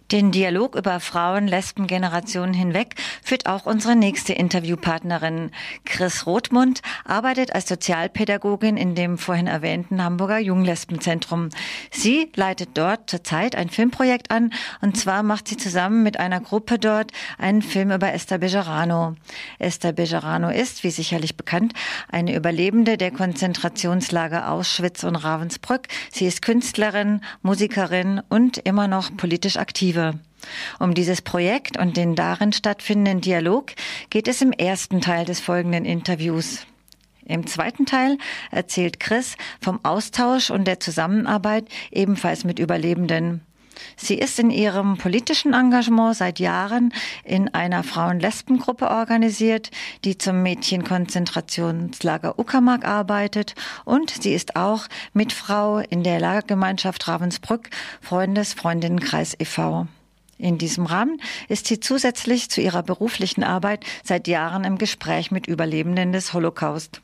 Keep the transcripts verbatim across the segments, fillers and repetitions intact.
Den Dialog über Frauen, Lesben, Generationen hinweg führt auch unsere nächste Interviewpartnerin. Chris Rothmund arbeitet als Sozialpädagogin in dem vorhin erwähnten Hamburger Junglesbenzentrum. Sie leitet dort zurzeit ein Filmprojekt an, und zwar macht sie zusammen mit einer Gruppe dort einen Film über Esther Bejarano. Esther Bejarano ist, wie sicherlich bekannt, eine Überlebende der Konzentrationslager Auschwitz und Ravensbrück. Sie ist Künstlerin, Musikerin und immer noch politisch aktive. Um dieses Projekt und den darin stattfindenden Dialog geht es im ersten Teil des folgenden Interviews. Im zweiten Teil erzählt Chris vom Austausch und der Zusammenarbeit ebenfalls mit Überlebenden. Sie ist in ihrem politischen Engagement seit Jahren in einer Frauen-Lesben-Gruppe organisiert, die zum Mädchenkonzentrationslager Uckermark arbeitet, und sie ist auch Mitfrau in der Lagergemeinschaft Ravensbrück Freundes-Freundinnenkreis e V In diesem Rahmen ist sie zusätzlich zu ihrer beruflichen Arbeit seit Jahren im Gespräch mit Überlebenden des Holocaust.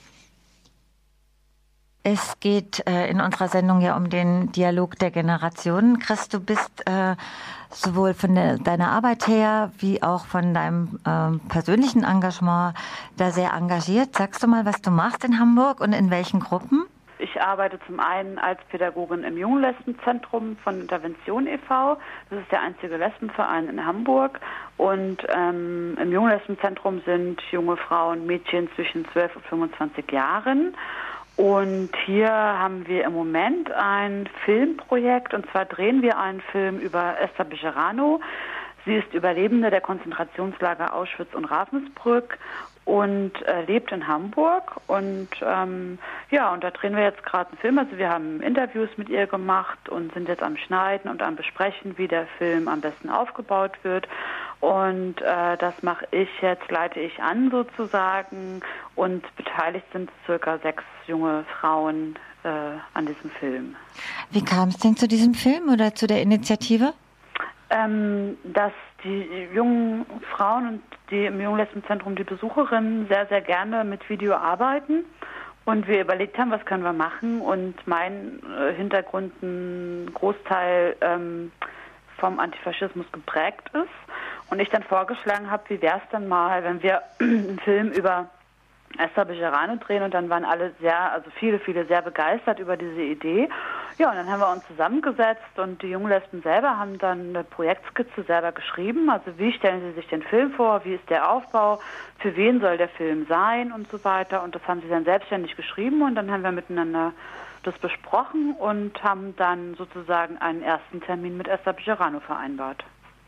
Es geht äh, in unserer Sendung ja um den Dialog der Generationen. Chris, du bist äh, sowohl von der, deiner Arbeit her wie auch von deinem äh, persönlichen Engagement da sehr engagiert. Sagst du mal, was du machst in Hamburg und in welchen Gruppen? Ich arbeite zum einen als Pädagogin im Junglesbenzentrum von Intervention e V Das ist der einzige Lesbenverein in Hamburg. Und ähm, im Junglesbenzentrum sind junge Frauen, Mädchen zwischen zwölf und fünfundzwanzig Jahren. Und hier haben wir im Moment ein Filmprojekt, und zwar drehen wir einen Film über Esther Bejarano. Sie ist Überlebende der Konzentrationslager Auschwitz und Ravensbrück und äh, lebt in Hamburg. Und ähm, ja, und da drehen wir jetzt gerade einen Film. Also wir haben Interviews mit ihr gemacht und sind jetzt am Schneiden und am Besprechen, wie der Film am besten aufgebaut wird. Und äh, das mache ich jetzt, leite ich an sozusagen, und beteiligt sind circa sechs junge Frauen äh, an diesem Film. Wie kam es denn zu diesem Film oder zu der Initiative? Ähm, dass die jungen Frauen und die im Junglesbenzentrum, die Besucherinnen, sehr, sehr gerne mit Video arbeiten. Und wir überlegt haben, was können wir machen. Und mein äh, Hintergrund ein Großteil ähm, vom Antifaschismus geprägt ist. Und ich dann vorgeschlagen habe, wie wäre es dann mal, wenn wir einen Film über Esther Bejarano drehen, und dann waren alle sehr, also viele, viele sehr begeistert über diese Idee. Ja, und dann haben wir uns zusammengesetzt, und die Junglesben selber haben dann eine Projektskizze selber geschrieben. Also wie stellen sie sich den Film vor, wie ist der Aufbau, für wen soll der Film sein und so weiter. Und das haben sie dann selbstständig geschrieben, und dann haben wir miteinander das besprochen und haben dann sozusagen einen ersten Termin mit Esther Bejarano vereinbart.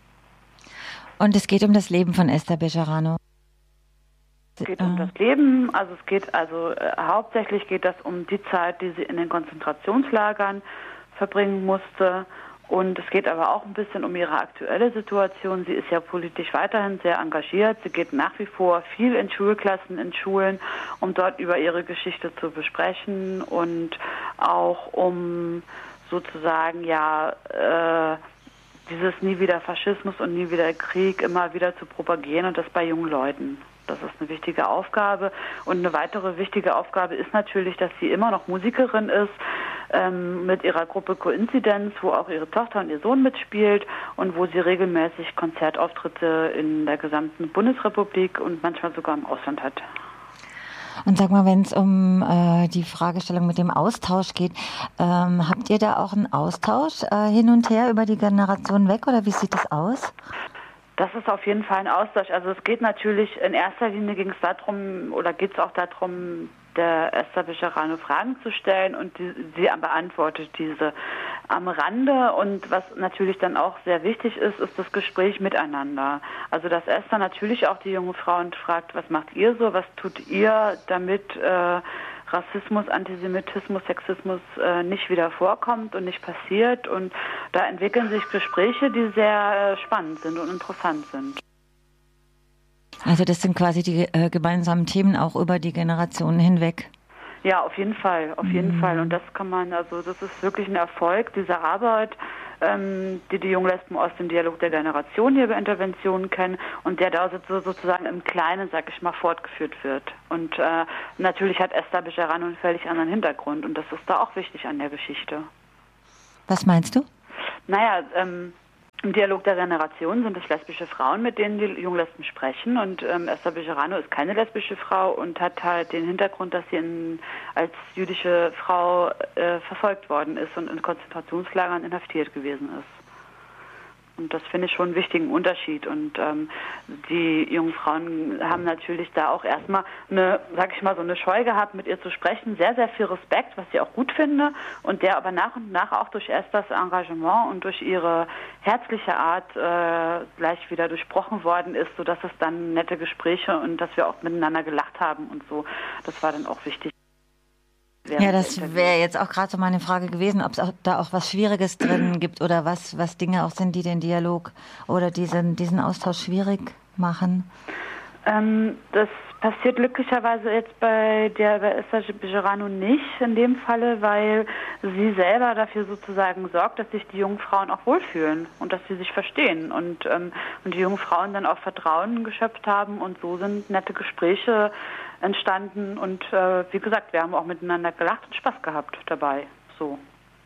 Und es geht um das Leben von Esther Bejarano. Es geht um das Leben, also es geht also äh, hauptsächlich geht das um die Zeit, die sie in den Konzentrationslagern verbringen musste, und es geht aber auch ein bisschen um ihre aktuelle Situation. Sie ist ja politisch weiterhin sehr engagiert, sie geht nach wie vor viel in Schulklassen, in Schulen, um dort über ihre Geschichte zu besprechen und auch um sozusagen ja äh, dieses nie wieder Faschismus und nie wieder Krieg immer wieder zu propagieren, und das bei jungen Leuten. Das ist eine wichtige Aufgabe. Und eine weitere wichtige Aufgabe ist natürlich, dass sie immer noch Musikerin ist, ähm, mit ihrer Gruppe Coincidence, wo auch ihre Tochter und ihr Sohn mitspielt und wo sie regelmäßig Konzertauftritte in der gesamten Bundesrepublik und manchmal sogar im Ausland hat. Und sag mal, wenn es um äh, die Fragestellung mit dem Austausch geht, ähm, habt ihr da auch einen Austausch äh, hin und her über die Generationen weg, oder wie sieht das aus? Das ist auf jeden Fall ein Austausch. Also es geht natürlich, in erster Linie ging es darum, oder geht es auch darum, der Esther Bejarano Fragen zu stellen, und die, sie beantwortet diese am Rande. Und was natürlich dann auch sehr wichtig ist, ist das Gespräch miteinander. Also dass Esther natürlich auch die junge Frau fragt, was macht ihr so, was tut ihr, damit äh, Rassismus, Antisemitismus, Sexismus äh, nicht wieder vorkommt und nicht passiert. Und da entwickeln sich Gespräche, die sehr äh, spannend sind und interessant sind. Also das sind quasi die äh, gemeinsamen Themen auch über die Generationen hinweg. Ja, auf jeden Fall, auf jeden mhm. Fall. Und das kann man, also das ist wirklich ein Erfolg dieser Arbeit, ähm, die die Junglesben aus dem Dialog der Generation hier bei Interventionen kennen, und der da so, sozusagen im Kleinen, sag ich mal, fortgeführt wird. Und äh, natürlich hat Esther Bejarano einen völlig anderen Hintergrund, und das ist da auch wichtig an der Geschichte. Was meinst du? Naja, ähm, Im Dialog der Generation sind es lesbische Frauen, mit denen die Junglesben sprechen. Und ähm, Esther Bejerano ist keine lesbische Frau und hat halt den Hintergrund, dass sie in, als jüdische Frau äh, verfolgt worden ist und in Konzentrationslagern inhaftiert gewesen ist. Und das finde ich schon einen wichtigen Unterschied. Und ähm, die jungen Frauen haben natürlich da auch erstmal eine, sag ich mal, so eine Scheu gehabt, mit ihr zu sprechen. Sehr, sehr viel Respekt, was ich auch gut finde. Und der aber nach und nach auch durch Esthers Engagement und durch ihre herzliche Art äh, gleich wieder durchbrochen worden ist, sodass es dann nette Gespräche und dass wir auch miteinander gelacht haben und so. Das war dann auch wichtig. Ja, das wäre jetzt auch gerade so meine Frage gewesen, ob es auch, da auch was Schwieriges drin gibt oder was, was Dinge auch sind, die den Dialog oder diesen, diesen Austausch schwierig machen. Ähm, das passiert glücklicherweise jetzt bei der bei Esther Bejerano nicht in dem Falle, weil sie selber dafür sozusagen sorgt, dass sich die jungen Frauen auch wohlfühlen und dass sie sich verstehen und, ähm, und die jungen Frauen dann auch Vertrauen geschöpft haben und so sind nette Gespräche entstanden und äh, wie gesagt, wir haben auch miteinander gelacht und Spaß gehabt dabei. So.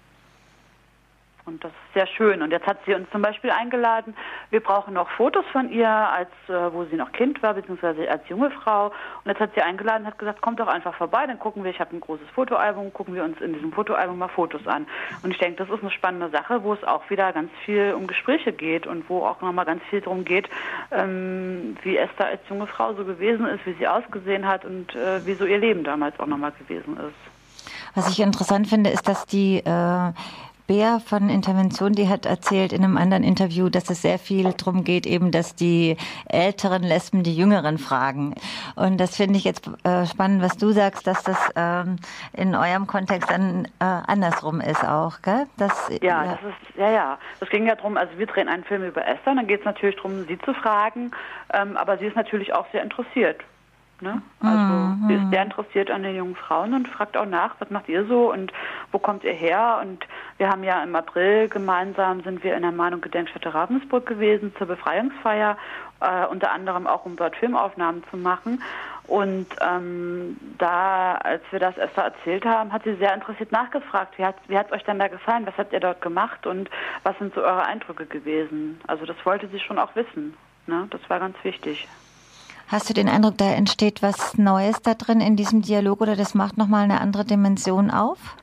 Und das ist sehr schön. Und jetzt hat sie uns zum Beispiel eingeladen, wir brauchen noch Fotos von ihr, als äh, wo sie noch Kind war, beziehungsweise als junge Frau. Und jetzt hat sie eingeladen und hat gesagt, kommt doch einfach vorbei, dann gucken wir, ich habe ein großes Fotoalbum, gucken wir uns in diesem Fotoalbum mal Fotos an. Und ich denke, das ist eine spannende Sache, wo es auch wieder ganz viel um Gespräche geht und wo auch nochmal ganz viel darum geht, ähm, wie Esther als junge Frau so gewesen ist, wie sie ausgesehen hat und äh, wie so ihr Leben damals auch nochmal gewesen ist. Was ich interessant finde, ist, dass die äh Bea von Intervention, die hat erzählt in einem anderen Interview, dass es sehr viel darum geht, eben, dass die älteren Lesben die Jüngeren fragen. Und das finde ich jetzt äh, spannend, was du sagst, dass das ähm, in eurem Kontext dann äh, andersrum ist auch, gell? Das, ja, ja, das ist, ja, ja. Das ging ja darum, also wir drehen einen Film über Esther, dann geht es natürlich darum, sie zu fragen, ähm, aber sie ist natürlich auch sehr interessiert. Ne? Also mhm. sie ist sehr interessiert an den jungen Frauen und fragt auch nach, was macht ihr so und wo kommt ihr her? Und wir haben ja im April gemeinsam sind wir in der Mahn- und Gedenkstätte Ravensbrück gewesen zur Befreiungsfeier, äh, unter anderem auch um dort Filmaufnahmen zu machen. Und ähm, da, als wir das Esther erzählt haben, hat sie sehr interessiert nachgefragt, wie hat wie hat's euch denn da gefallen, was habt ihr dort gemacht und was sind so eure Eindrücke gewesen? Also das wollte sie schon auch wissen. Ne? Das war ganz wichtig. Hast du den Eindruck, da entsteht was Neues da drin in diesem Dialog oder das macht nochmal eine andere Dimension auf?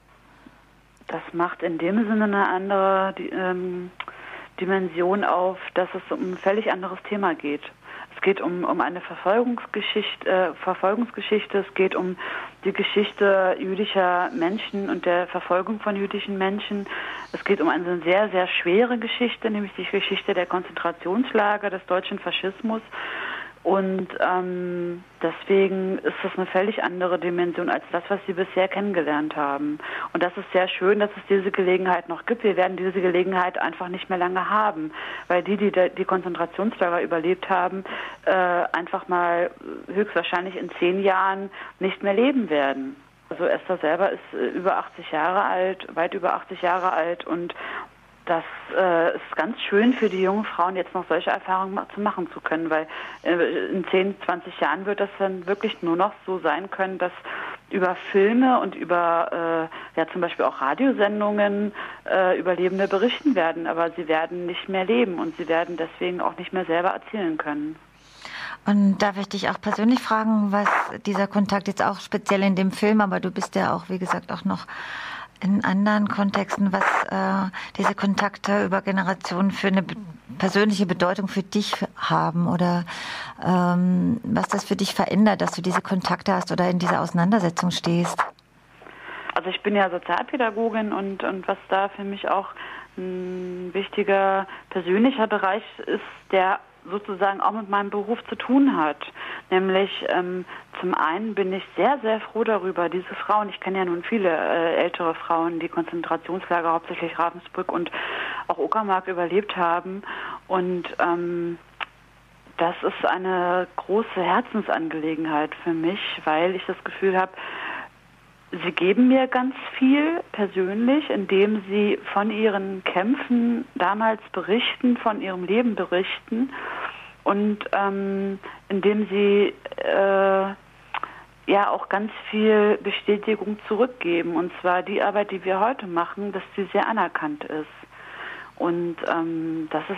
Das macht in dem Sinne eine andere die, ähm, Dimension auf, dass es um ein völlig anderes Thema geht. Es geht um, um eine Verfolgungsgeschichte, äh, Verfolgungsgeschichte, es geht um die Geschichte jüdischer Menschen und der Verfolgung von jüdischen Menschen. Es geht um eine sehr, sehr schwere Geschichte, nämlich die Geschichte der Konzentrationslager, des deutschen Faschismus. Und ähm, deswegen ist das eine völlig andere Dimension als das, was Sie bisher kennengelernt haben. Und das ist sehr schön, dass es diese Gelegenheit noch gibt. Wir werden diese Gelegenheit einfach nicht mehr lange haben, weil die, die die Konzentrationslager überlebt haben, äh, einfach mal höchstwahrscheinlich in zehn Jahren nicht mehr leben werden. Also Esther selber ist äh, über achtzig Jahre alt, weit über achtzig Jahre alt und das äh, ist ganz schön für die jungen Frauen, jetzt noch solche Erfahrungen ma- zu machen zu können, weil äh, in zehn, zwanzig Jahren wird das dann wirklich nur noch so sein können, dass über Filme und über äh, ja zum Beispiel auch Radiosendungen äh, Überlebende berichten werden, aber sie werden nicht mehr leben und sie werden deswegen auch nicht mehr selber erzählen können. Und darf ich dich auch persönlich fragen, was dieser Kontakt jetzt auch speziell in dem Film, aber du bist ja auch, wie gesagt, auch noch in anderen Kontexten, was äh, diese Kontakte über Generationen für eine be- persönliche Bedeutung für dich haben oder ähm, was das für dich verändert, dass du diese Kontakte hast oder in dieser Auseinandersetzung stehst? Also ich bin ja Sozialpädagogin und, und was da für mich auch ein wichtiger persönlicher Bereich ist, der sozusagen auch mit meinem Beruf zu tun hat. Nämlich ähm, zum einen bin ich sehr, sehr froh darüber, diese Frauen, ich kenne ja nun viele äh, ältere Frauen, die Konzentrationslager, hauptsächlich Ravensbrück und auch Uckermark überlebt haben und ähm, das ist eine große Herzensangelegenheit für mich, weil ich das Gefühl habe, sie geben mir ganz viel persönlich, indem sie von ihren Kämpfen damals berichten, von ihrem Leben berichten und ähm, indem sie äh, ja auch ganz viel Bestätigung zurückgeben. Und zwar die Arbeit, die wir heute machen, dass sie sehr anerkannt ist. Und ähm, das ist